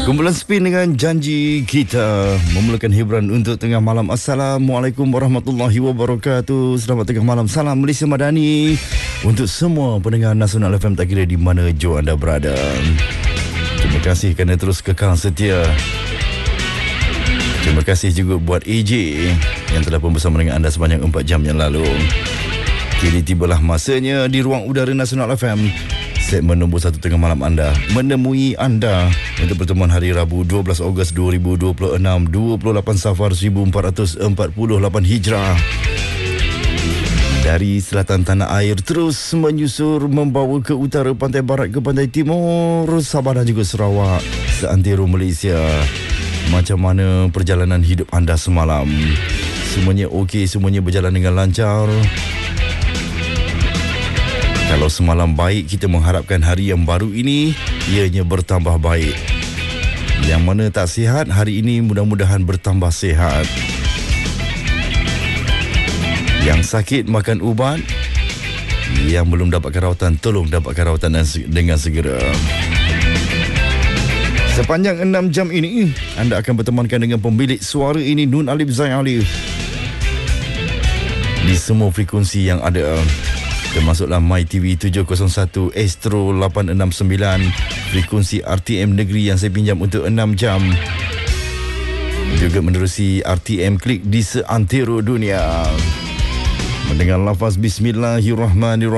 Kumpulan Spin dengan janji kita memulakan hiburan untuk tengah malam. Assalamualaikum warahmatullahi wabarakatuh. Selamat tengah malam. Salam Malaysia Madani untuk semua pendengar Nasional FM, tak kira di mana jua anda berada. Terima kasih kerana terus kekal setia. Terima kasih juga buat AJ yang telah pun bersama dengan anda sepanjang 4 jam yang lalu. Kini tibalah masanya di ruang udara Nasional FM, segmen nombor 1 tengah malam anda, menemui anda untuk pertemuan hari Rabu 12 Ogos 2026, 28 Safar 1448 Hijrah. Dari selatan tanah air terus menyusur membawa ke utara, pantai barat ke pantai timur, Sabah dan juga Sarawak, seantero Malaysia. Macam mana perjalanan hidup anda semalam? Semuanya okey, semuanya berjalan dengan lancar? Kalau semalam baik, kita mengharapkan hari yang baru ini ianya bertambah baik. Yang mana tak sihat, hari ini mudah-mudahan bertambah sihat. Yang sakit makan ubat, yang belum dapatkan rawatan, tolong dapatkan rawatan dengan segera. Sepanjang 6 jam ini, anda akan bertemankan dengan pemilik suara ini, Nun Alif Zain Alif, di semua frekuensi yang ada, termasuklah MyTV 701, Astro 869, frekuensi RTM Negeri yang saya pinjam untuk 6 jam. Juga menerusi RTM Klik di seantero dunia. Mendengar lafaz Bismillahirrahmanirrahim.